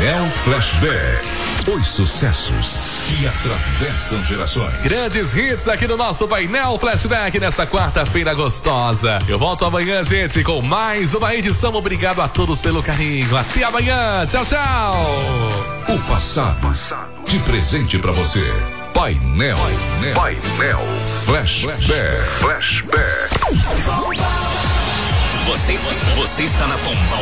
Painel Flashback. Os sucessos que atravessam gerações. Grandes hits aqui no nosso Painel Flashback nessa quarta-feira gostosa. Eu volto amanhã, gente, com mais uma edição. Obrigado a todos pelo carinho. Até amanhã. Tchau, tchau. O passado de presente pra você. Painel Flashback. Você está na Pombal